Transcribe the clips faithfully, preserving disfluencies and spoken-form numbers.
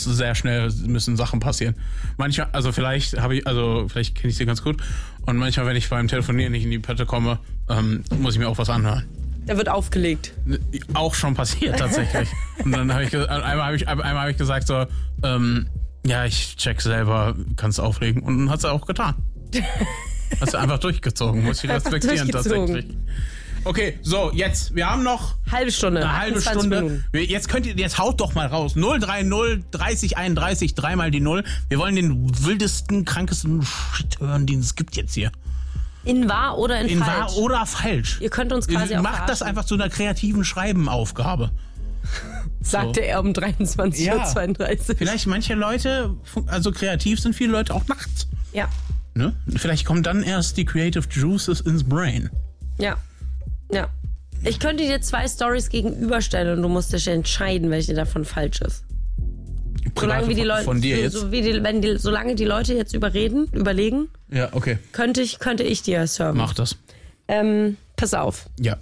sehr schnell müssen Sachen passieren. Manchmal, also vielleicht habe ich, also vielleicht kenne ich sie ganz gut. Und manchmal, wenn ich beim Telefonieren nicht in die Pötte komme, ähm, muss ich mir auch was anhören. Da wird aufgelegt. Auch schon passiert tatsächlich. Und dann habe ich einmal habe ich einmal habe ich gesagt so, ähm, ja, ich check selber, kannst auflegen. Und dann hat sie auch getan. Hast du einfach durchgezogen, muss ich respektieren tatsächlich. Okay, so, jetzt, wir haben noch halbe Stunde, eine halbe Stunde. Jetzt könnt ihr, jetzt haut doch mal raus. null drei null dreißig einunddreißig, dreimal die Null. Wir wollen den wildesten, krankesten Shit hören, den es gibt jetzt hier. In wahr oder in, in falsch? In wahr oder falsch. Ihr könnt uns quasi auch Macht das einfach zu einer kreativen Schreibenaufgabe. Sagte so. Er um dreiundzwanzig Uhr zweiunddreißig. Ja. Vielleicht manche Leute, also kreativ sind viele Leute auch nachts. Ja. Ne? Vielleicht kommen dann erst die Creative Juices ins Brain. Ja. Ja. Ich könnte dir zwei Storys gegenüberstellen und du musst dich entscheiden, welche davon falsch ist. Solange wie die Leute, von dir jetzt? So, so wie die, wenn die, solange die Leute jetzt überreden, überlegen, ja, okay. könnte ich, könnte ich dir serven. Mach das. Ähm, pass auf. Ja.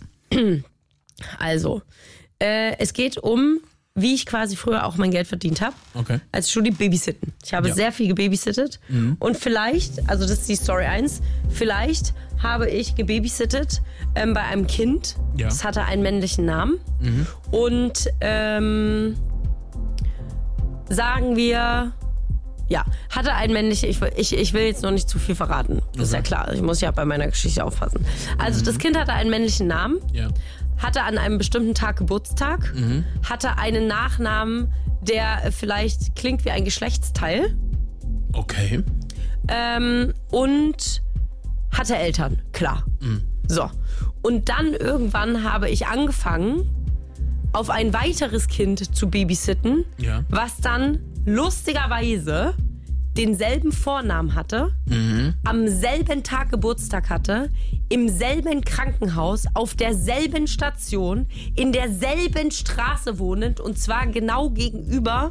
Also, äh, es geht um, wie ich quasi früher auch mein Geld verdient habe. Okay. Als Studi babysitten. Ich habe ja. sehr viel gebabysittet. Mhm. Und vielleicht, also das ist die Story eins, vielleicht habe ich gebabysittet ähm, bei einem Kind. Ja. Das hatte einen männlichen Namen. Mhm. Und ähm, sagen wir, ja, hatte einen männlichen, ich, ich, ich will jetzt noch nicht zu viel verraten. Das okay. ist ja klar, ich muss ja bei meiner Geschichte aufpassen. Also mhm. das Kind hatte einen männlichen Namen. Ja. Hatte an einem bestimmten Tag Geburtstag, mhm. hatte einen Nachnamen, der vielleicht klingt wie ein Geschlechtsteil. Okay. Ähm, und hatte Eltern, klar. Mhm. So. Und dann irgendwann habe ich angefangen, auf ein weiteres Kind zu babysitten, ja. was dann lustigerweise denselben Vornamen hatte, mhm. am selben Tag Geburtstag hatte, im selben Krankenhaus, auf derselben Station, in derselben Straße wohnend und zwar genau gegenüber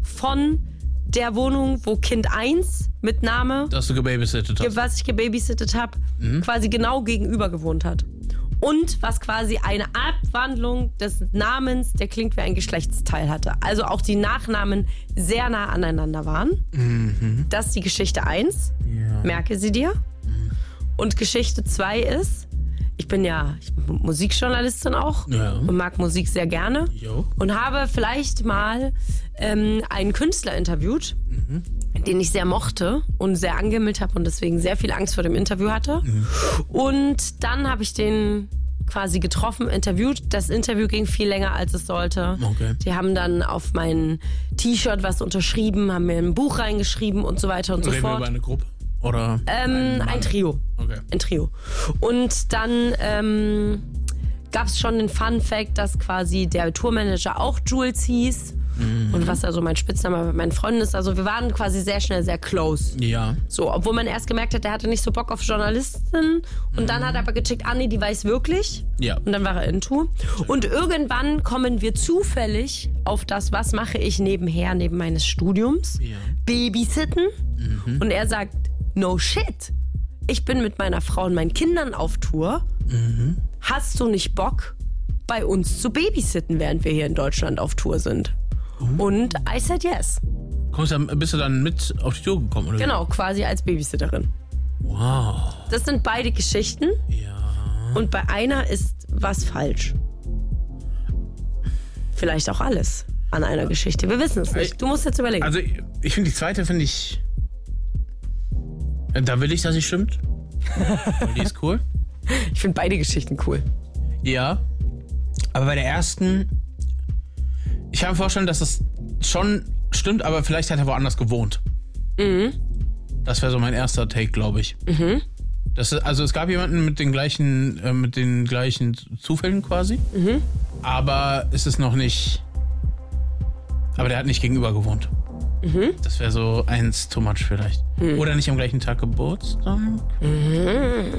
von der Wohnung, wo Kind eins mit Name, das du gebabysittet hast, was ich gebabysittet habe, mhm. quasi genau gegenüber gewohnt hat. Und was quasi eine Abwandlung des Namens, der klingt wie ein Geschlechtsteil hatte. Also auch die Nachnamen sehr nah aneinander waren. Mhm. Das ist die Geschichte eins. Ja. Merke sie dir. Mhm. Und Geschichte zwei ist, ich bin ja ich bin Musikjournalistin auch ja. und mag Musik sehr gerne. Jo. Und habe vielleicht mal ähm, einen Künstler interviewt, mhm. den ich sehr mochte und sehr angehimmelt habe und deswegen sehr viel Angst vor dem Interview hatte. Mhm. Und dann habe ich den quasi getroffen, interviewt. Das Interview ging viel länger, als es sollte. Okay. Die haben dann auf mein T-Shirt was unterschrieben, haben mir ein Buch reingeschrieben und so weiter und Reden so fort. Wir über eine Gruppe? Oder ähm, ein, ein Trio. Okay. Ein Trio. Und dann ähm, gab es schon den Fun Fact, dass quasi der Tourmanager auch Jules hieß. Mhm. Und was also mein Spitzname bei meinen Freunden ist. Also wir waren quasi sehr schnell sehr close. Ja. So, obwohl man erst gemerkt hat, der hatte nicht so Bock auf Journalisten. Und mhm. dann hat er aber gecheckt, ah nee, die weiß wirklich. Ja. Und dann war er into. Und irgendwann kommen wir zufällig auf das, was mache ich nebenher, neben meines Studiums. Ja. Babysitten. Mhm. Und er sagt, no shit. Ich bin mit meiner Frau und meinen Kindern auf Tour. Mhm. Hast du nicht Bock, bei uns zu babysitten, während wir hier in Deutschland auf Tour sind? Uh. Und I said yes. Kommst du, bist du dann mit auf die Tour gekommen, oder? Genau, quasi als Babysitterin. Wow. Das sind beide Geschichten. Ja. Und bei einer ist was falsch. Vielleicht auch alles an einer Geschichte. Wir wissen es nicht. Du musst jetzt überlegen. Also ich finde die zweite, finde ich... Da will ich, dass sie stimmt. Weil die ist cool. Ich finde beide Geschichten cool. Ja. Aber bei der ersten... Ich kann mir vorstellen, dass das schon stimmt, aber vielleicht hat er woanders gewohnt. Mhm. Das wäre so mein erster Take, glaube ich. Mhm. Das ist, also es gab jemanden mit den gleichen, äh, mit den gleichen Zufällen quasi. Mhm. Aber es ist noch nicht... Aber der hat nicht gegenüber gewohnt. Mhm. Das wäre so eins too much vielleicht. Mhm. Oder nicht am gleichen Tag Geburtstag. Mhm.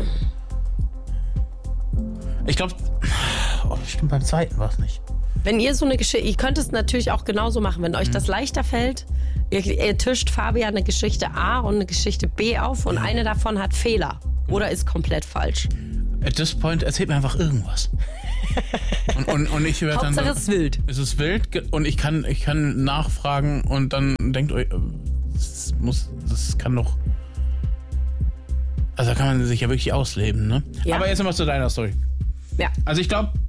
Ich glaube, oh, stimmt, beim zweiten war es nicht. Wenn ihr so eine Geschichte, ihr könnt es natürlich auch genauso machen, wenn euch mhm. das leichter fällt. Ihr, ihr tischt Fabian eine Geschichte A und eine Geschichte B auf und ja. eine davon hat Fehler oder ist komplett falsch. At this point erzählt mir einfach irgendwas. Und, und, und ich werde dann Hauptsache es ist wild. Es ist wild ge- und ich kann, ich kann nachfragen und dann denkt euch, das muss, das kann doch. Also da kann man sich ja wirklich ausleben, ne? Ja. Aber jetzt nochmal zu deiner Story. Ja. Also ich glaube,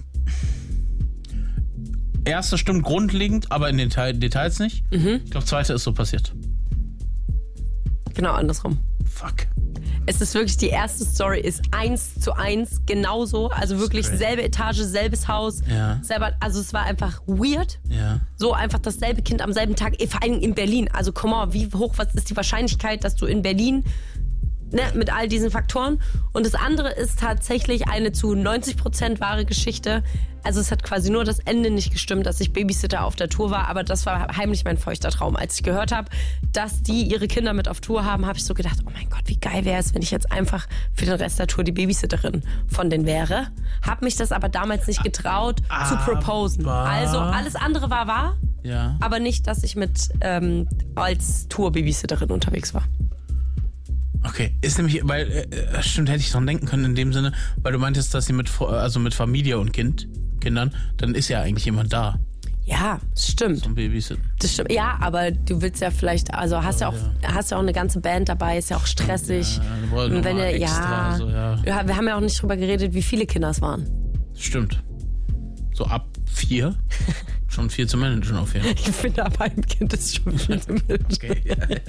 erste stimmt grundlegend, aber in den Detail, Details nicht. Mhm. Ich glaube, zweite ist so passiert. Genau andersrum. Fuck. Es ist wirklich, die erste Story ist eins zu eins genauso. Also wirklich Straight. selbe Etage, selbes Haus. Ja. Selber, also es war einfach weird. Ja. So einfach dasselbe Kind am selben Tag, vor allem in Berlin. Also come on, wie hoch was ist die Wahrscheinlichkeit, dass du in Berlin, ne, mit all diesen Faktoren. Und das andere ist tatsächlich eine zu neunzig Prozent wahre Geschichte. Also es hat quasi nur das Ende nicht gestimmt, dass ich Babysitter auf der Tour war, aber das war heimlich mein feuchter Traum. Als ich gehört habe, dass die ihre Kinder mit auf Tour haben, habe ich so gedacht, oh mein Gott, wie geil wäre es, wenn ich jetzt einfach für den Rest der Tour die Babysitterin von denen wäre. Habe mich das aber damals nicht getraut zu proposen. Also alles andere war wahr, Ja. aber nicht, dass ich mit ähm, als Tour-Babysitterin unterwegs war. Okay, ist nämlich, weil, äh, stimmt, hätte ich dran denken können in dem Sinne, weil du meintest, dass sie mit, also mit Familie und Kind, Kindern, dann ist ja eigentlich jemand da Ja, stimmt. zum Babysitten. Das stimmt. Ja, aber du willst ja vielleicht, also hast ja auch, hast ja auch eine ganze Band dabei, ist ja auch stressig. Ja, wir wollen Und wenn nochmal ihr, extra, ja, so, ja. ja, wir haben ja auch nicht drüber geredet, wie viele Kinder es waren. Stimmt. So ab vier? Schon viel zu managen auf jeden Fall. Ich finde, aber ein Kind ist schon viel zu managen. Okay.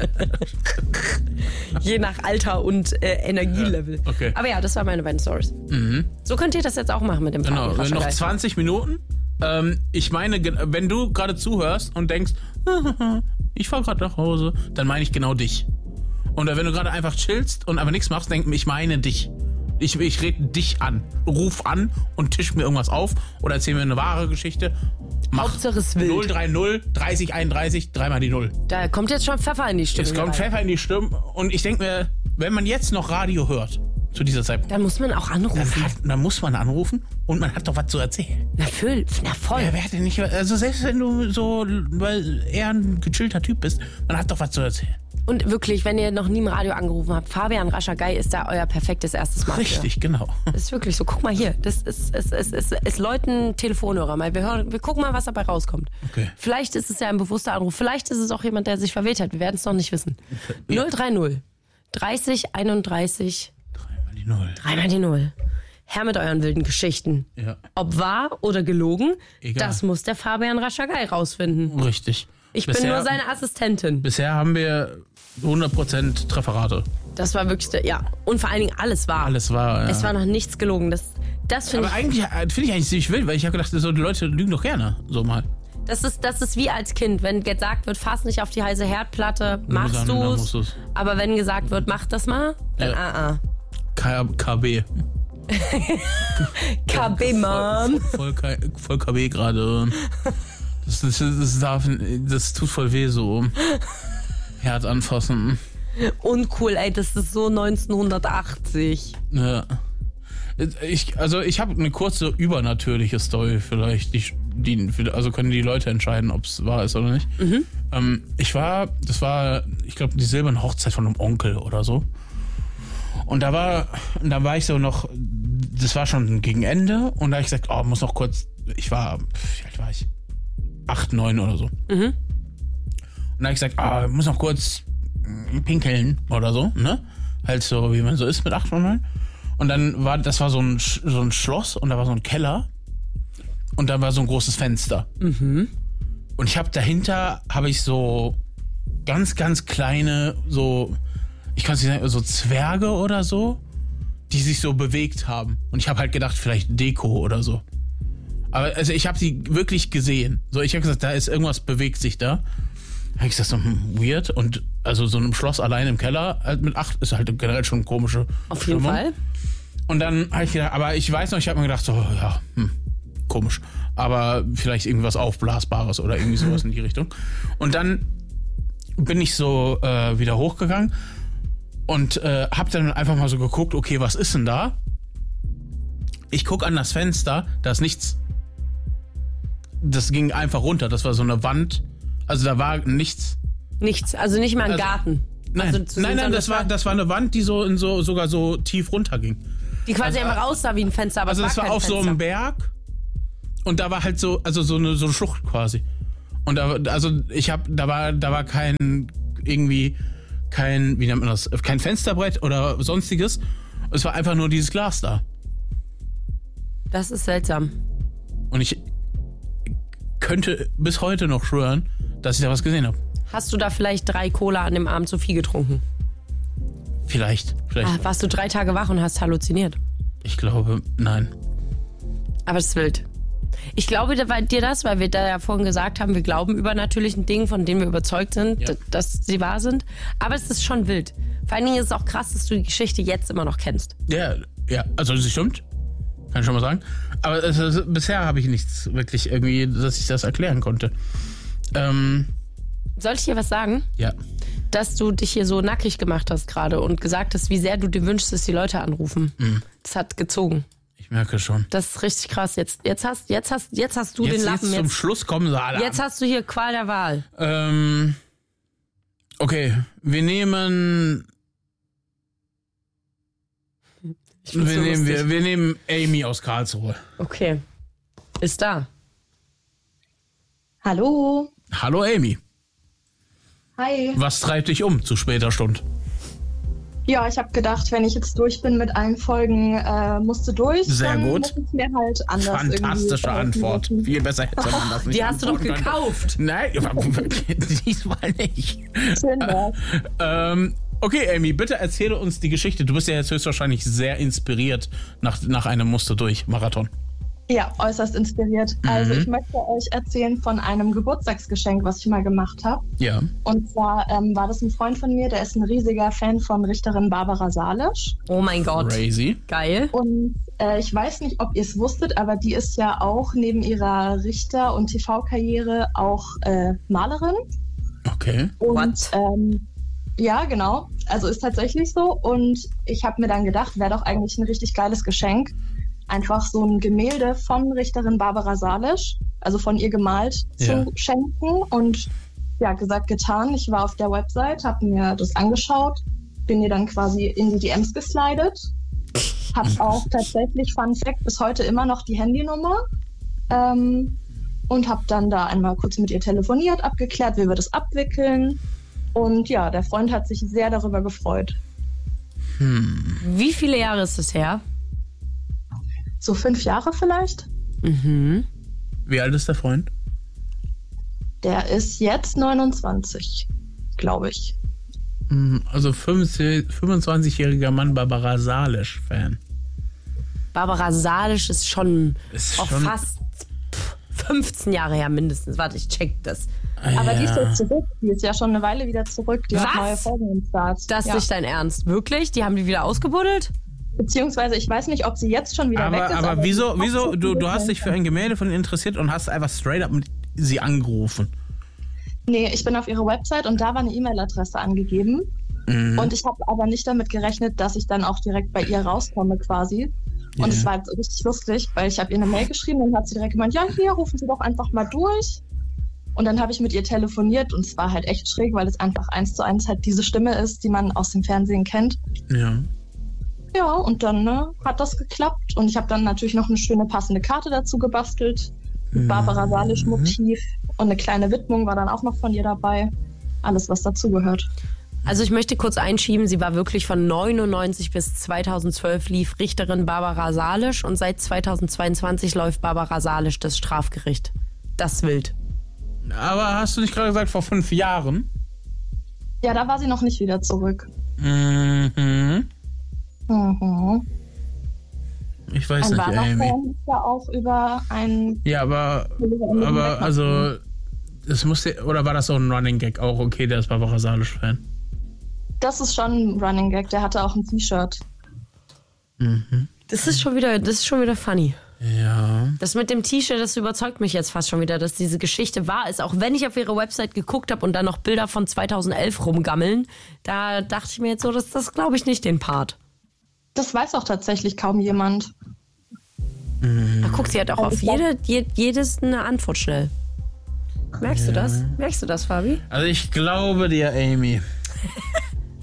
Je nach Alter und äh, Energielevel. Ja, okay. Aber ja, das waren meine beiden Stories. Mhm. So könnt ihr das jetzt auch machen mit dem Genau, Fahrrad. noch zwanzig Minuten. Ähm, ich meine, ge- wenn du gerade zuhörst und denkst, ich fahr gerade nach Hause, dann meine ich genau dich. Und wenn du gerade einfach chillst und aber nichts machst, denk ich meine dich. Ich, ich rede dich an. Ruf an und tisch mir irgendwas auf oder erzähl mir eine wahre Geschichte. Mach Hauptsache es wild. null drei null, dreißig einunddreißig, dreimal die Null. Da kommt jetzt schon Pfeffer in die Stimme. Es kommt rein. Pfeffer in die Stimme und ich denke mir, wenn man jetzt noch Radio hört, zu dieser Zeit, Dann muss man auch dann, anrufen. hat, dann muss man anrufen und man hat doch was zu erzählen. Na, voll, na voll. Ja, wer hat denn nicht, also selbst wenn du so weil eher ein gechillter Typ bist, man hat doch was zu erzählen. Und wirklich, wenn ihr noch nie im Radio angerufen habt, Fabian Raschagei ist da euer perfektes erstes Mal. Richtig, für. genau. Das ist wirklich so. Guck mal hier. Das ist, es, es, es, es läuten Telefonhörer mal. Wir, hören, wir gucken mal, was dabei rauskommt. Okay. Vielleicht ist es ja ein bewusster Anruf. Vielleicht ist es auch jemand, der sich verwählt hat. Wir werden es noch nicht wissen. Ja. null drei null, dreißig einunddreißig, Dreimal die Null. dreimal die Null. Her mit euren wilden Geschichten. Ja. Ob wahr oder gelogen, Egal. das muss der Fabian Raschagei rausfinden. Richtig. Ich bin Bisher- nur seine Assistentin. Bisher haben wir hundert Prozent Trefferrate. Das war wirklich, der, ja. Und vor allen Dingen alles wahr. Alles war. Ja. Es war noch nichts gelogen. Das, das finde Aber ich, eigentlich äh, finde ich eigentlich ziemlich wild, weil ich habe gedacht, so die Leute lügen doch gerne. So mal. das ist, das ist wie als Kind. Wenn gesagt wird, fass nicht auf die heiße Herdplatte, machst dann- dann du's. musst du's. Aber wenn gesagt wird, mach das mal, dann Ja. ah ah. K- KB. K B, Mom. Voll, K- voll K B gerade. Das, das, das, darf, das tut voll weh so. Herd anfassen. Uncool, ey, das ist so neunzehnhundertachtzig. Ja. Ich, also ich habe eine kurze übernatürliche Story vielleicht. Die, die, also können die Leute entscheiden, ob es wahr ist oder nicht. Mhm. Ähm, ich war, das war, ich glaube, die silberne Hochzeit von einem Onkel oder so. Und da war, da war ich so noch, das war schon gegen Ende. Und da habe ich gesagt, oh, muss noch kurz, ich war, wie alt war ich? Acht, neun oder so. Mhm. Und da habe ich gesagt, ah, muss noch kurz pinkeln oder so, ne? Halt so, wie man so ist mit acht oder neun. Und dann war, das war so ein, so ein Schloss und da war so ein Keller und da war so ein großes Fenster. Mhm. Und ich habe dahinter, habe ich so ganz, ganz kleine, so, ich kann es nicht sagen, so Zwerge oder so, die sich so bewegt haben. Und ich habe halt gedacht, vielleicht Deko oder so. Aber also ich habe sie wirklich gesehen. So, ich habe gesagt, da ist irgendwas, bewegt sich da. Da habe ich gesagt, so hm, weird. Und also so ein Schloss allein im Keller halt mit acht ist halt generell schon eine komische Auf jeden Stimmung. Fall. Und dann habe ich gedacht, aber ich weiß noch, ich habe mir gedacht, so, ja, hm, komisch. Aber vielleicht irgendwas Aufblasbares oder irgendwie sowas in die Richtung. Und dann bin ich so äh, wieder hochgegangen und äh, habe dann einfach mal so geguckt, okay, was ist denn da? Ich gucke an das Fenster, da ist nichts. Das ging einfach runter, das war so eine Wand. Also da war nichts. Nichts, also nicht mal ein Also, Garten. Nein, Also zu nein, sehen, nein, das war, das war eine Wand, die so, in so sogar so tief runterging. Die quasi also, einfach aussah wie ein Fenster, aber Also es das war war kein auf so Fenster. einem Berg und da war halt so, also so eine, so eine Schlucht quasi. Und da, also ich hab, da war, da war kein, irgendwie, kein, wie nennt man das, kein Fensterbrett oder sonstiges. Es war einfach nur dieses Glas da. Das ist seltsam. Und ich könnte bis heute noch schwören, dass ich da was gesehen habe. Hast du da vielleicht drei Cola an dem Abend zu viel getrunken? Vielleicht, vielleicht. Ah, warst du drei Tage wach und hast halluziniert? Ich glaube, nein. Aber es ist wild. Ich glaube bei dir das, weil wir da ja vorhin gesagt haben, wir glauben übernatürlichen Dingen, von denen wir überzeugt sind, Ja. d- dass sie wahr sind. Aber es ist schon wild. Vor allen Dingen ist es auch krass, dass du die Geschichte jetzt immer noch kennst. Ja, ja, also das stimmt. Kann ich schon mal sagen. Aber es, es, bisher habe ich nichts wirklich irgendwie, dass ich das erklären konnte. Ähm, Soll ich dir was sagen? ja. Dass du dich hier so nackig gemacht hast gerade und gesagt hast, wie sehr du dir wünschst, dass die Leute anrufen. Mhm. Das hat gezogen. Ich merke schon. Das ist richtig krass. Jetzt, jetzt, hast, jetzt, hast, jetzt hast du Jetzt, den jetzt Lappen. zum Jetzt, Schluss kommen sie alle jetzt an. hast du hier Qual der Wahl. Ähm, okay, wir nehmen... Ich find's Wir so nehmen, lustig. wir, wir nehmen Amy aus Karlsruhe. Okay. Ist da. Hallo. Hallo Amy. Hi. Was treibt dich um zu später Stunde? Ja, ich habe gedacht, wenn ich jetzt durch bin mit allen Folgen, äh, musste durch. Sehr dann gut. muss ich mir halt anders Fantastische irgendwie Antwort. verhalten. Viel besser hätte man das nicht Die hast du doch antworten können. gekauft. Nein, diesmal nicht. Schön wär's. Ähm, okay, Amy, bitte erzähle uns die Geschichte. Du bist ja jetzt höchstwahrscheinlich sehr inspiriert nach, nach einem Muster-durch-Marathon. Ja, äußerst inspiriert. Mhm. Also ich möchte euch erzählen von einem Geburtstagsgeschenk, was ich mal gemacht habe. Ja. Und zwar ähm, war das ein Freund von mir, der ist ein riesiger Fan von Richterin Barbara Salisch. Oh mein Gott. Crazy. Geil. Und äh, ich weiß nicht, ob ihr es wusstet, aber die ist ja auch neben ihrer Richter- und T V-Karriere auch äh, Malerin. Okay. Und, What? Ähm, ja, genau. Also ist tatsächlich so. Und ich habe mir dann gedacht, wäre doch eigentlich ein richtig geiles Geschenk. Einfach so ein Gemälde von Richterin Barbara Salisch, also von ihr gemalt, Ja. zu schenken. Und ja, gesagt, getan. Ich war auf der Website, habe mir das angeschaut, bin ihr dann quasi in die D Ms geslidet. Hab auch tatsächlich, Fun Fact, bis heute immer noch die Handynummer. Ähm, und habe dann da einmal kurz mit ihr telefoniert, abgeklärt, wie wir das abwickeln. Und ja, der Freund hat sich sehr darüber gefreut. Wie viele Jahre ist es her? So fünf Jahre vielleicht? Mhm. Wie alt ist der Freund? Der ist jetzt neunundzwanzig, glaube ich. Hm, Also fünfundzwanzigjähriger Mann, Barbara Salisch-Fan. Barbara Salisch ist schon Ist auch schon- fast pff, fünfzehn Jahre her mindestens. Warte, ich check das. Aber die ist ja. jetzt zurück. Die ist ja schon eine Weile wieder zurück. Die Was? hat neue Folgen im Start. Das ist ja. nicht dein Ernst. Wirklich? Die haben die wieder ausgebuddelt? Beziehungsweise, ich weiß nicht, ob sie jetzt schon wieder weg Aber, ist. aber wieso, die wieso, hat du, so du hast dich für ein Gemälde von ihr interessiert und hast einfach straight up mit sie angerufen. Nee, ich bin auf ihre Website und da war eine E-Mail-Adresse angegeben. Mhm. Und ich habe aber nicht damit gerechnet, dass ich dann auch direkt bei ihr rauskomme quasi. Und Ja. es war jetzt richtig lustig, weil ich habe ihr eine Mail geschrieben und hat sie direkt gemeint, ja, hier, rufen Sie doch einfach mal durch. Und dann habe ich mit ihr telefoniert und es war halt echt schräg, weil es einfach eins zu eins halt diese Stimme ist, die man aus dem Fernsehen kennt. Ja. Ja, und dann ne, hat das geklappt. Und ich habe dann natürlich noch eine schöne passende Karte dazu gebastelt. Mit Barbara Salisch Motiv. Und eine kleine Widmung war dann auch noch von ihr dabei. Alles, was dazugehört. Also ich möchte kurz einschieben, sie war wirklich von neunundneunzig bis zweitausendzwölf lief Richterin Barbara Salisch und seit zweitausendzweiundzwanzig läuft Barbara Salisch das Strafgericht. Das ist wild. Aber hast du nicht gerade gesagt, vor fünf Jahren? Ja, da war sie noch nicht wieder zurück. Mhm. Mhm. Ich weiß Ein nicht, wahrer Amy. Fan ist ja auch über ein... Ja, aber, aber also, es musste, oder war das so ein Running Gag auch? Okay, der ist Barbara Salisch-Fan. Das ist schon ein Running Gag. Der hatte auch ein T-Shirt. Mhm. Das ist schon wieder, das ist schon wieder funny. Ja. Das mit dem T-Shirt, das überzeugt mich jetzt fast schon wieder, dass diese Geschichte wahr ist. Auch wenn ich auf ihre Website geguckt habe und dann noch Bilder von zweitausendelf rumgammeln, da dachte ich mir jetzt so, das, das glaube ich nicht, den Part. Das weiß auch tatsächlich kaum jemand. Ach, guck, sie hat auch auf jede, je, jedes eine Antwort schnell. Merkst du das? Merkst du das, Fabi? Also ich glaube dir, Amy.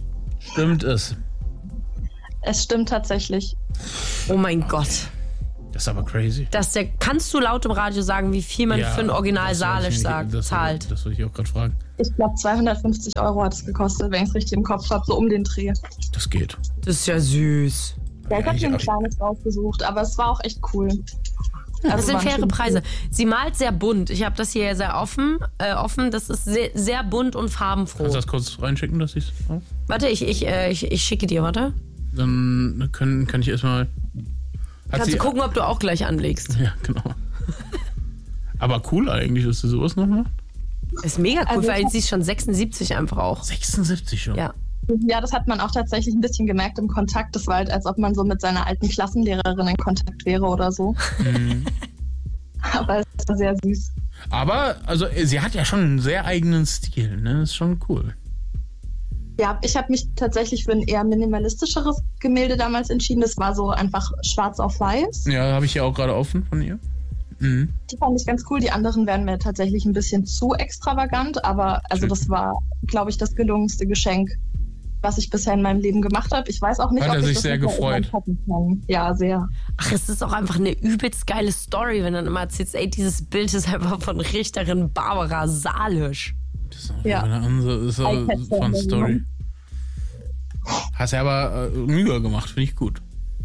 Stimmt es. Es stimmt tatsächlich. Oh mein Gott. Das ist aber crazy. Dass der, kannst du laut im Radio sagen, wie viel man Ja, für ein Original das wollte ich Salisch nicht- sagt, das, zahlt? Das wollte ich auch gerade fragen. Ich glaube, zweihundertfünfzig Euro hat es gekostet, wenn ich es richtig im Kopf habe, so um den Dreh. Das geht. Das ist ja süß. Ja, ich habe ich mir ein auch- kleines rausgesucht, aber es war auch echt cool. Das Also sind war ein faire schönes Preise. Bild. Sie malt sehr bunt. Ich habe das hier sehr offen. Äh, offen. Das ist sehr, sehr bunt und farbenfroh. Kannst du das kurz reinschicken, dass ich es. Warte, ich, ich, äh, ich, ich schicke dir, warte. Dann können, kann ich erstmal. Hat Kannst sie- du gucken, ob du auch gleich anlegst. Ja, genau. Aber cool eigentlich, dass du sowas noch macht. Ist mega cool, Also ich weil hab- sie ist schon sechsundsiebzig einfach auch. sechsundsiebzig schon. Ja. Ja, das hat man auch tatsächlich ein bisschen gemerkt im Kontakt. Das war halt, als ob man so mit seiner alten Klassenlehrerin in Kontakt wäre oder so. Mhm. Aber es war sehr süß. Aber, also, sie hat ja schon einen sehr eigenen Stil, ne? Das ist schon cool. Ja, ich habe mich tatsächlich für ein eher minimalistischeres Gemälde damals entschieden. Das war so einfach schwarz auf weiß. Ja, habe ich ja auch gerade offen von ihr. Mhm. Die fand ich ganz cool. Die anderen wären mir tatsächlich ein bisschen zu extravagant. Aber also Schön. das war, glaube ich, das gelungenste Geschenk, was ich bisher in meinem Leben gemacht habe. Ich weiß auch nicht, Hat ob er ich sich das sehr noch mal gefreut? irgendwann toppen kann. Ja, sehr. Ach, es ist auch einfach eine übelst geile Story, wenn dann immer erzählst, ey, dieses Bild ist einfach von Richterin Barbara Salisch. Das ist auch Ja. eine andere das ist auch eine iPad-Fan, fun ja. Story. Hast ja aber äh, Mühe gemacht, finde ich gut.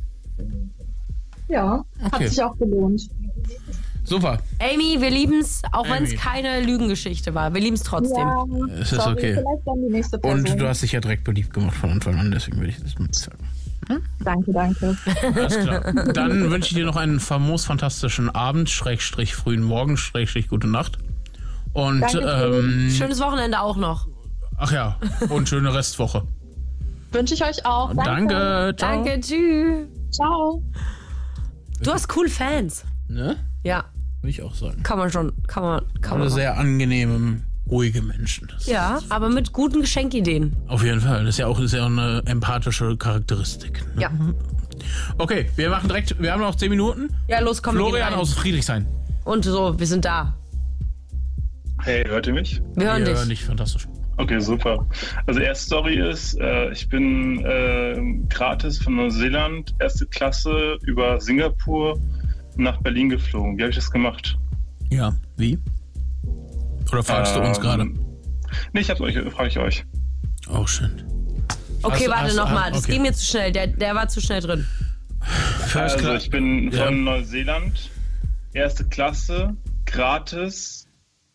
Ja, Okay. hat sich auch gelohnt. Super. Amy, wir lieben's, auch wenn es Amy. keine Lügengeschichte war. Wir lieben's trotzdem. Ja, Es ist sorry, okay. Vielleicht dann die nächste Person. Und du hast dich ja direkt beliebt gemacht von Anfang an, deswegen will ich das mit sagen. Danke, danke. Alles klar. Dann wünsche ich dir noch einen famos fantastischen Abend, Schrägstrich frühen Morgen, Schrägstrich gute Nacht. Und Dankeschön. ähm, Schönes Wochenende auch noch. ach ja, und schöne Restwoche. Wünsche ich euch auch. Danke. Danke, ciao. Danke, tschüss. Ciao. Du hast coole Fans. Ne? Ja, Will ich auch sagen. kann man schon, kann man, kann Alle man. sehr angenehme, ruhige Menschen. Das Ja, aber mit guten Geschenkideen. Auf jeden Fall. Das ist ja auch, das ist ja auch eine empathische Charakteristik. Ne? Ja. Okay, wir machen direkt, wir haben noch zehn Minuten. Ja, los, komm, wir Florian gehen rein. aus Friedrichshain. Und so, wir sind da. Hey, hört ihr mich? Wir hören Ja, dich. nicht fantastisch. Okay, super. Also erste Story ist, äh, ich bin äh, gratis von Neuseeland, erste Klasse, über Singapur nach Berlin geflogen. Wie habe ich das gemacht? Ja, wie? Oder fragst du uns Ähm, gerade? Nee, ich hab's euch, frage ich euch. Oh, schön. Okay, Hast du- warte hast- nochmal. Das okay. ging mir zu schnell. Der, der war zu schnell drin. First Also Class. ich bin Ja. von Neuseeland, erste Klasse, gratis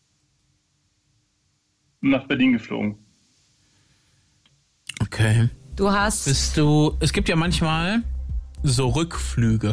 nach Berlin geflogen. Okay. Du hast. Bist du. Es gibt ja manchmal so Rückflüge.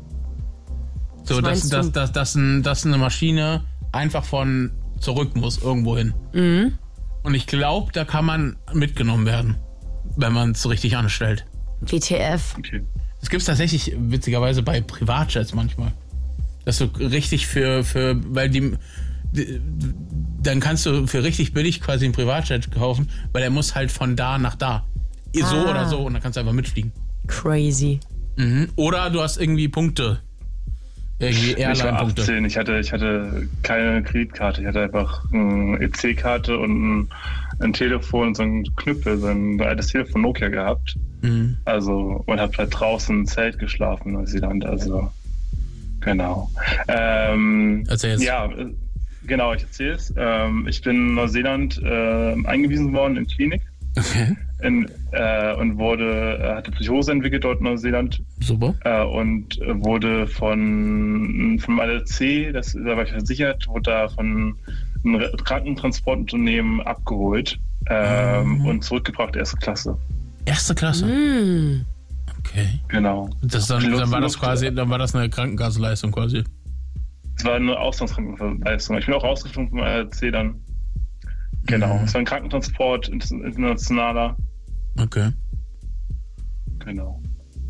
So, Was dass, meinst dass, du? dass, dass, ein, dass eine Maschine einfach von zurück muss, irgendwo hin. Mhm. Und ich glaube, da kann man mitgenommen werden, wenn man es so richtig anstellt. W T F. Okay. Das gibt es tatsächlich witzigerweise bei Privatjets manchmal. Dass du richtig für, für weil die, die, dann kannst du für richtig billig quasi einen Privatjet kaufen, weil der muss halt von da nach da. So Ah. oder so und dann kannst du einfach mitfliegen. Crazy. Mhm. Oder du hast irgendwie Punkte. Irgendwie Ich war Airline-Punkte. achtzehn, ich hatte, ich hatte keine Kreditkarte, ich hatte einfach eine E C-Karte und ein, ein Telefon, so ein Knüppel, so ein altes Telefon Nokia gehabt. Mhm. Also, und hab halt draußen im Zelt geschlafen in Neuseeland, also, genau. Ähm, Erzähl jetzt. Ja, äh, genau, ich erzähl's. Ähm, ich bin in Neuseeland äh, eingewiesen worden in Klinik Okay, in, äh, und wurde, äh, hatte Psychose entwickelt dort in Neuseeland. super. Äh, und äh, wurde von vom A D C, das, da war ich versichert, wurde da von einem Re- Krankentransportunternehmen abgeholt ähm, Mhm. und zurückgebracht, erste Klasse. Erste Klasse. Hm. Okay. Genau. Das dann, Plus dann war das noch- quasi, dann war das eine Krankenkassenleistung quasi. Es war eine Auslandskrankenleistung. Ich bin auch rausgeflogen vom A D C dann. Genau. Mhm. Es war ein Krankentransport, inter- internationaler. Okay. Genau.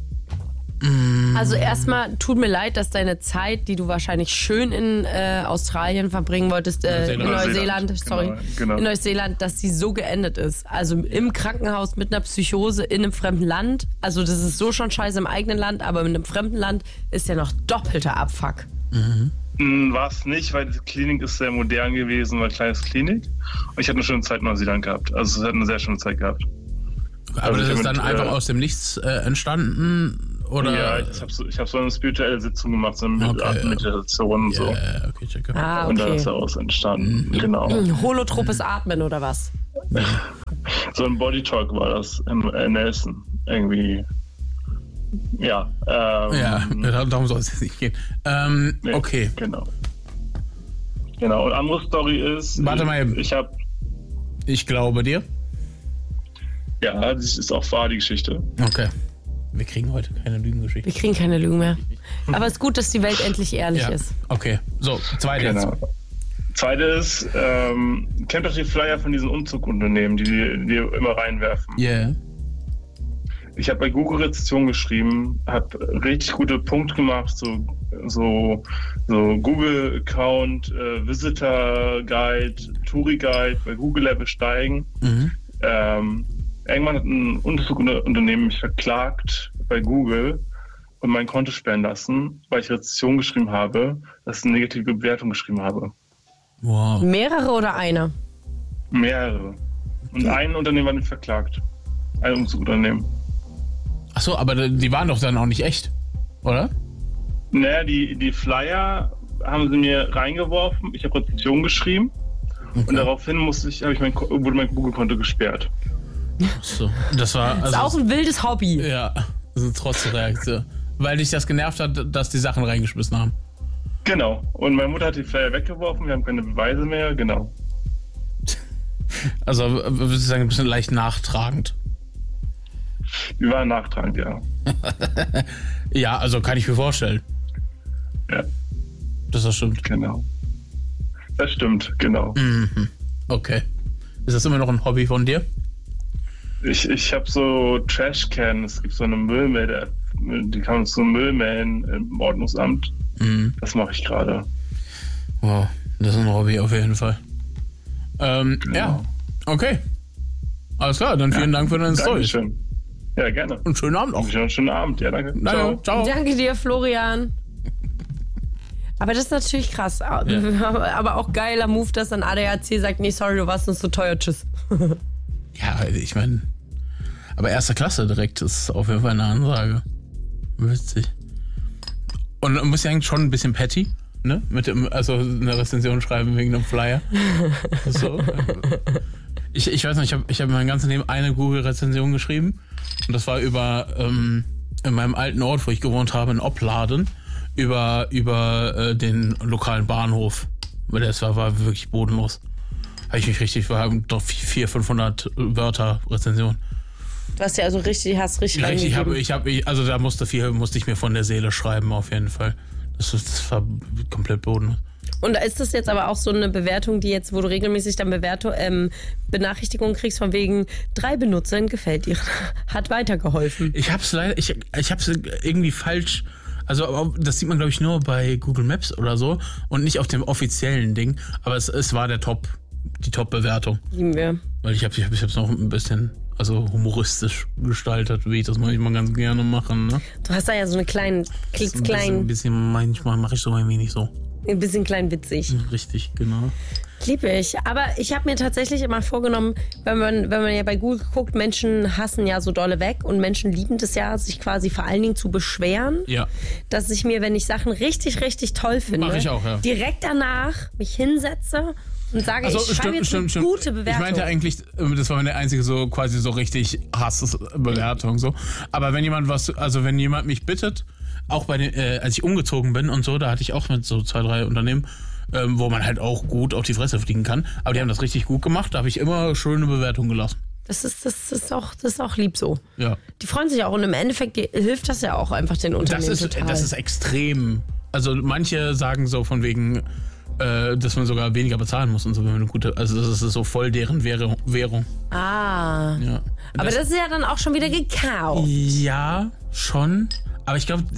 Also erstmal tut mir leid, dass deine Zeit, die du wahrscheinlich schön in äh, Australien verbringen wolltest, äh, in Neuseeland. Neuseeland, sorry, Genau, genau. in Neuseeland, dass sie so geendet ist. Also im Krankenhaus mit einer Psychose in einem fremden Land. Also das ist so schon scheiße im eigenen Land, aber in einem fremden Land ist ja noch doppelter Abfuck. War es nicht, weil die Klinik ist sehr modern gewesen, war eine kleine Klinik. Und ich hatte eine schöne Zeit in Neuseeland gehabt. Also es hat eine sehr schöne Zeit gehabt. Aber Also das ich ist hab dann mit, einfach äh, aus dem Nichts äh, entstanden Oder? Ja, ich habe so, ich hab so eine spirituelle Sitzung gemacht, so eine Okay, ja. Meditation und so. Ja, okay, check. Ah, Und dann okay. ist daraus entstanden. Mhm. Genau. Hm, holotropes Atmen oder was? So ein Body Talk war das in, in Nelson. Irgendwie. Ja. Ähm, Ja, darum soll es jetzt nicht gehen. Ähm, nee, okay. Genau. Genau. Und andere Story ist. Warte mal eben. Ich, ich habe. Ich glaube dir. Ja, das ist auch wahr, die Geschichte. Okay. Wir kriegen heute keine Lügengeschichte. Wir kriegen keine Lügen mehr. Aber es ist gut, dass die Welt endlich ehrlich Ja. ist. Okay. So, zweite Genau. Zweite ist, ähm, kennt doch die Flyer von diesen Umzugunternehmen, die die, die immer reinwerfen. jetzt. Yeah. Ich habe bei Google Rezession geschrieben, habe richtig gute Punkte gemacht, so, so, so Google-Account, äh, Visitor-Guide, Touri-Guide, bei Google Level steigen. Mhm. Ähm, irgendwann hat ein Umzugunternehmen mich verklagt bei Google und mein Konto sperren lassen, weil ich Rezession geschrieben habe, dass ich eine negative Bewertung geschrieben habe. Wow. Mehrere oder eine? Mehrere. Und ein Unternehmen war nicht verklagt. Ein Umzugunternehmen. Achso, aber die waren doch dann auch nicht echt, oder? Naja, die, die Flyer haben sie mir reingeworfen. Ich habe Rezession geschrieben. Okay. Und daraufhin musste ich, habe ich mein, Ko- wurde mein Google-Konto gesperrt. Achso. Das war. Das Also, ist auch ein wildes Hobby. ja, das ist trotz der Reaktion. Weil dich das genervt hat, dass die Sachen reingeschmissen haben. Genau. Und meine Mutter hat die Flyer weggeworfen. Wir haben keine Beweise mehr. Genau. Also, würde ich sagen, ein bisschen leicht nachtragend. Wir waren nachtragend, ja. Ja, also kann ich mir vorstellen, Ja, dass das stimmt. genau. Das stimmt, genau. Mhm. Okay. Ist das immer noch ein Hobby von dir? Ich, ich habe so Trashcans. Es gibt so eine Müllmelder. Die kann man so Müll melden im Ordnungsamt. Mhm. Das mache ich gerade. Wow, das ist ein Hobby auf jeden Fall. Ähm, Genau. ja, okay. Alles klar, dann vielen Dank für deine Story. Dankeschön. Ja, gerne. Und schönen Abend noch. Wünsche einen schönen Abend. Ja, danke. Ciao. Ciao. Danke dir, Florian. Aber das ist natürlich krass. Aber auch geiler Move, dass dann A D A C sagt, nee, sorry, du warst uns so teuer, tschüss. Ja, ich meine, aber erste Klasse direkt ist auf jeden Fall eine Ansage. Witzig. Und man muss ja eigentlich schon ein bisschen petty, ne? Mit dem, also eine Rezension schreiben wegen einem Flyer. So. Ich, ich weiß nicht, ich habe ich hab mein ganzes Leben eine Google-Rezension geschrieben. Und das war über, ähm, in meinem alten Ort, wo ich gewohnt habe, in Opladen, über, über äh, den lokalen Bahnhof. Weil das war, war wirklich bodenlos. Habe ich mich richtig, war doch vierhundert, fünfhundert Wörter Rezension. Du hast ja also richtig, hast richtig Richtig, ich habe, reingegeben. ich habe, ich, also da musste viel, musste ich mir von der Seele schreiben, auf jeden Fall. Das, das war komplett bodenlos. Und ist das jetzt aber auch so eine Bewertung, die jetzt, wo du regelmäßig dann Bewertung, ähm, Benachrichtigungen kriegst von wegen, drei Benutzern gefällt dir, hat weitergeholfen. Ich hab's leider, ich, ich hab's irgendwie falsch, also das sieht man glaube ich nur bei Google Maps oder so und nicht auf dem offiziellen Ding, aber es, es war der Top, die Top-Bewertung. Lieben wir. Weil ich habe ich hab, ich hab's noch ein bisschen, also humoristisch gestaltet, wie ich das manchmal ganz gerne mache, ne? Du hast da ja so eine kleinen, klicks Ein bisschen, ein klein, bisschen, manchmal mache ich so ein wenig so. ein bisschen klein witzig. Richtig, genau. Liebe ich. Aber ich habe mir tatsächlich immer vorgenommen, wenn man, wenn man ja bei Google guckt, Menschen hassen ja so dolle weg und Menschen lieben das ja, sich quasi vor allen Dingen zu beschweren, Ja. dass ich mir, wenn ich Sachen richtig, richtig toll finde, Mach ich auch, ja. direkt danach mich hinsetze und sage, Also, ich schreibe jetzt eine gute Bewertung. Ich meinte eigentlich, das war meine einzige so quasi so richtig Hassbewertung so. Aber wenn jemand was, also wenn jemand mich bittet, auch bei den, äh, als ich umgezogen bin und so, da hatte ich auch mit so zwei, drei Unternehmen, ähm, wo man halt auch gut auf die Fresse fliegen kann. Aber die haben das richtig gut gemacht, da habe ich immer schöne Bewertungen gelassen. Das ist, das, ist auch, das ist auch lieb so. Ja. Die freuen sich auch und im Endeffekt hilft das ja auch einfach den Unternehmen Das ist, total. das ist extrem. Also manche sagen so von wegen, äh, dass man sogar weniger bezahlen muss und so, wenn man eine gute, also das ist so voll deren Währung. Währung. ah. Ja. Aber das, das ist ja dann auch schon wieder gekauft. Ja, schon. Aber ich glaube,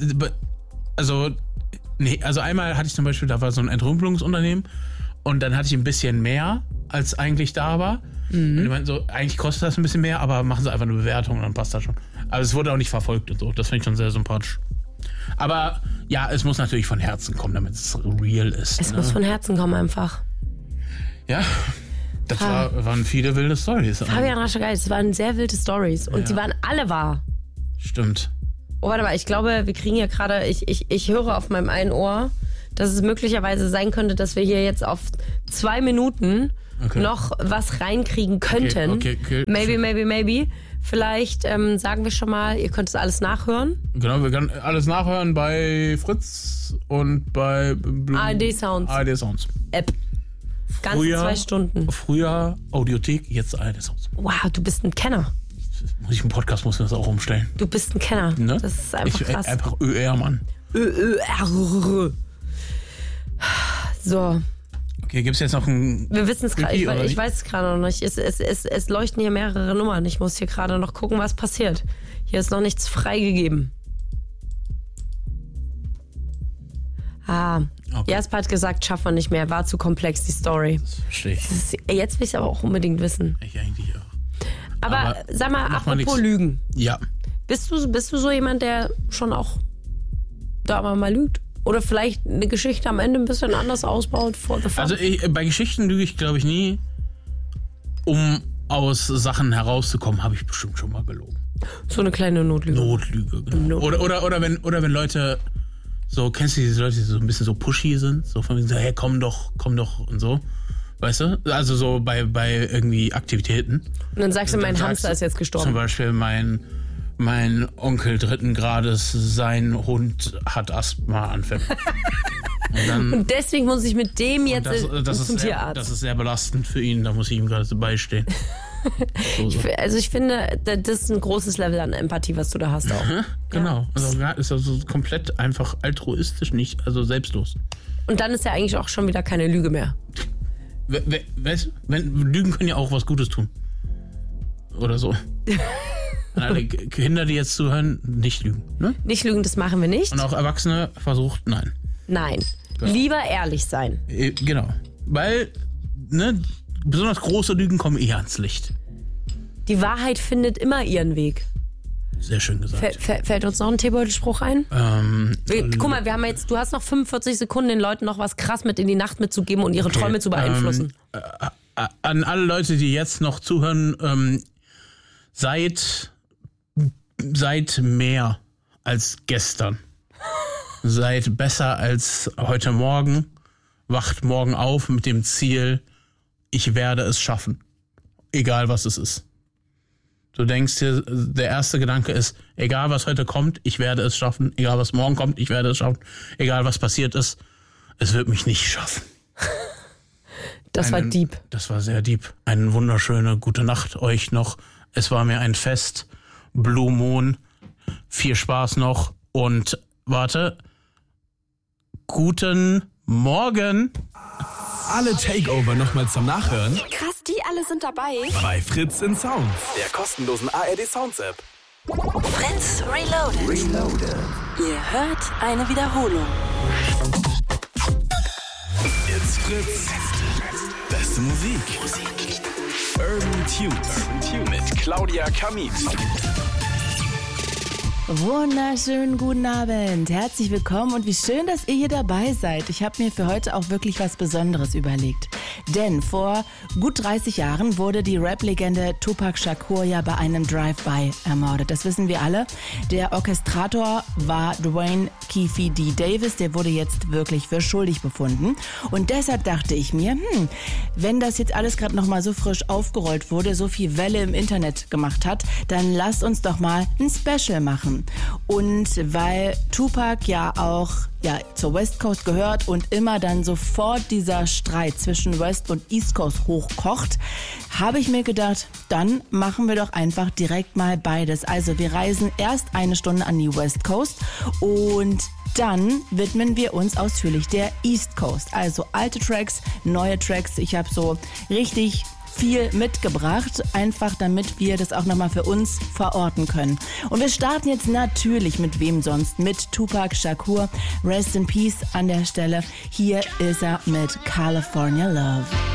also, nee, also einmal hatte ich zum Beispiel, da war so ein Entrümpelungsunternehmen und dann hatte ich ein bisschen mehr, als eigentlich da war. Mhm. Und die meinten so, eigentlich kostet das ein bisschen mehr, aber machen sie einfach eine Bewertung und dann passt das schon. Aber es wurde auch nicht verfolgt und so. Das finde ich schon sehr sympathisch. Aber ja, es muss natürlich von Herzen kommen, damit es real ist. Es ne? muss von Herzen kommen einfach. Ja, das war, waren viele wilde Storys. Fabian Raschel, geil, es waren sehr wilde Stories und Ja. die waren alle wahr. Stimmt. Oh, warte mal, ich glaube, wir kriegen hier gerade, ich, ich, ich höre auf meinem einen Ohr, dass es möglicherweise sein könnte, dass wir hier jetzt auf zwei Minuten okay. noch was reinkriegen könnten. Okay, okay, okay. Maybe, maybe, maybe. Vielleicht ähm, sagen wir schon mal, ihr könnt es alles nachhören. Genau, wir können alles nachhören bei Fritz und bei Blum- A R D Sounds. A R D Sounds. App. Ganze Früher, zwei Stunden. Früher Audiothek, jetzt A R D Sounds. Wow, du bist ein Kenner. Muss ich im Podcast muss ich das auch umstellen. Du bist ein Kenner. Ne? Das ist einfach ich, krass. Einfach Ö R, Mann. Ö Ö R. So. Okay, gibt's jetzt noch ein... Wir wissen es gerade, ich, oder ich weiß es gerade noch nicht. Es, es, es, es leuchten hier mehrere Nummern. Ich muss hier gerade noch gucken, was passiert. Hier ist noch nichts freigegeben. Ah, Okay. Jasper hat gesagt, schaffen wir nicht mehr. War zu komplex, die Story. Das verstehe ich. Das ist, jetzt will ich es aber auch unbedingt wissen. Ich eigentlich auch. Aber, Aber sag mal, mach mal apropos nix. Lügen. Ja. Bist du, bist du so jemand, der schon auch da mal, mal lügt? Oder vielleicht eine Geschichte am Ende ein bisschen anders ausbaut? For the fun? Also ich, bei Geschichten lüge ich, glaube ich, nie. Um aus Sachen herauszukommen, habe ich bestimmt schon mal gelogen. So eine kleine Notlüge. Notlüge, genau. Not- Oder, oder, oder, wenn, oder wenn Leute so, kennst du diese Leute, die so ein bisschen so pushy sind? So von wegen so, hey, komm doch, komm doch und so. Weißt du? Also so bei, bei irgendwie Aktivitäten. Und dann sagst du, mein Dann Hamster sagst ist jetzt Zum gestorben. Beispiel mein, mein Onkel dritten Grades, sein Hund hat Asthmaanfälle. Und dann, Und deswegen muss ich mit dem jetzt das, in- das, ist zum sehr, Tierarzt. das ist sehr belastend für ihn, da muss ich ihm gerade so beistehen. So, so. Also ich finde, das ist ein großes Level an Empathie, was du da hast auch. Genau. Also ja, ist also komplett einfach altruistisch, nicht, also selbstlos. Und dann ist ja eigentlich auch schon wieder keine Lüge mehr. We, we, weißt du, wenn, Lügen können ja auch was Gutes tun. Oder so. An alle K- Kinder, die jetzt zuhören, nicht lügen. Ne? Nicht lügen, das machen wir nicht. Und auch Erwachsene versucht, nein. Nein. Ja. Lieber ehrlich sein. Äh, Genau. Weil, ne, besonders große Lügen kommen eher ans Licht. Die Wahrheit findet immer ihren Weg. Sehr schön gesagt. Fäll, fäll, fällt uns noch ein Teebeutelspruch ein? ähm, Wir, guck mal, wir haben jetzt, du hast noch fünfundvierzig Sekunden, den Leuten noch was krass mit in die Nacht mitzugeben und ihre okay, Träume zu beeinflussen. Ähm, äh, an alle Leute, die jetzt noch zuhören, ähm, seid, seid mehr als gestern. Seid besser als heute Morgen. Wacht morgen auf mit dem Ziel, ich werde es schaffen. Egal was es ist. Du denkst dir, der erste Gedanke ist, egal was heute kommt, ich werde es schaffen. Egal was morgen kommt, ich werde es schaffen. Egal was passiert ist, es wird mich nicht schaffen. Das war Einen- deep. Das war sehr deep. Eine wunderschöne gute Nacht euch noch. Es war mir ein Fest. Blue Moon. Viel Spaß noch. Und warte. Guten Morgen. Alle Takeover nochmal zum Nachhören Krass, die alle sind dabei. bei Fritz in Sounds, der kostenlosen A R D Sounds App. Fritz Reloaded. Ihr hört eine Wiederholung. It's Fritz. Beste Musik. Urban Tunes mit Claudia Kamit. Wunderschönen guten Abend, herzlich willkommen und wie schön, dass ihr hier dabei seid. Ich habe mir für heute auch wirklich was Besonderes überlegt. Denn vor gut dreißig Jahren wurde die Rap-Legende Tupac Shakur ja bei einem Drive-By ermordet. Das wissen wir alle. Der Orchestrator war Dwayne Keefe D. Davis, der wurde jetzt wirklich für schuldig befunden. Und deshalb dachte ich mir, hm, wenn das jetzt alles gerade nochmal so frisch aufgerollt wurde, so viel Welle im Internet gemacht hat, dann lasst uns doch mal ein Special machen. Und weil Tupac ja auch ja, zur West Coast gehört und immer dann sofort dieser Streit zwischen West und East Coast hochkocht, habe ich mir gedacht, dann machen wir doch einfach direkt mal beides. Also wir reisen erst eine Stunde an die West Coast und dann widmen wir uns ausführlich der East Coast. Also alte Tracks, neue Tracks. Ich habe so richtig viel mitgebracht, einfach damit wir das auch nochmal für uns verorten können. Und wir starten jetzt natürlich mit wem sonst? Mit Tupac Shakur. Rest in Peace an der Stelle. Hier ist er mit California Love.